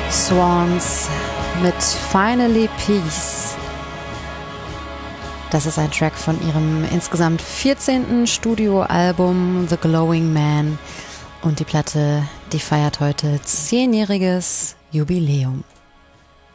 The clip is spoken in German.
Swans mit Finally Peace. Das ist ein Track von ihrem insgesamt 14. Studioalbum The Glowing Man und die Platte, die feiert heute 10-jähriges Jubiläum.